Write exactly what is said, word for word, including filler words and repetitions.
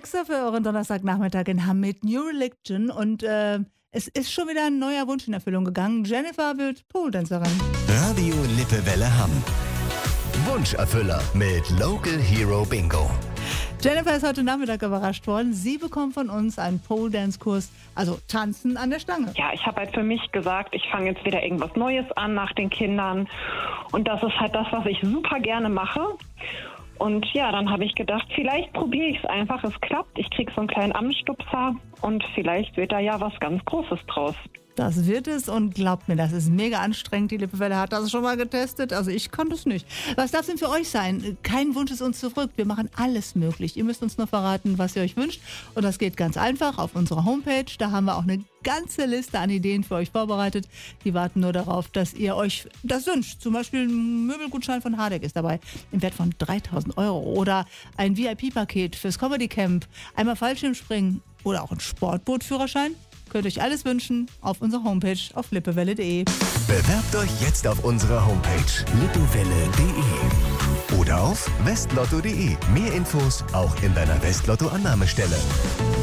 Alexa für euren Donnerstagnachmittag in Hamm mit New Religion und äh, es ist schon wieder ein neuer Wunsch in Erfüllung gegangen. Jennifer wird Pole-Dancerin. Radio Lippewelle Hamm. Wunscherfüller mit Local Hero Bingo. Jennifer ist heute Nachmittag überrascht worden. Sie bekommt von uns einen Pole-Dance-Kurs, also Tanzen an der Stange. Ja, ich habe halt für mich gesagt, ich fange jetzt wieder irgendwas Neues an nach den Kindern. Und das ist halt das, was ich super gerne mache. Und ja, dann habe ich gedacht, vielleicht probiere ich es einfach. Es klappt, ich kriege so einen kleinen Anstupser und vielleicht wird da ja was ganz Großes draus. Das wird es und glaubt mir, das ist mega anstrengend. Die Lippewelle hat das schon mal getestet, also ich konnte es nicht. Was darf es denn für euch sein? Kein Wunsch ist uns zurück. Wir machen alles möglich. Ihr müsst uns nur verraten, was ihr euch wünscht. Und das geht ganz einfach auf unserer Homepage. Da haben wir auch eine ganze Liste an Ideen für euch vorbereitet. Die warten nur darauf, dass ihr euch das wünscht. Zum Beispiel ein Möbelgutschein von Hardegg ist dabei im Wert von dreitausend Euro. Oder ein V I P-Paket fürs Comedy Camp. Einmal Fallschirmspringen oder auch ein Sportbootführerschein. Könnt euch alles wünschen auf unserer Homepage auf lippewelle punkt de. Bewerbt euch jetzt auf unserer Homepage lippewelle punkt de oder auf westlotto punkt de. Mehr Infos auch in deiner Westlotto-Annahmestelle.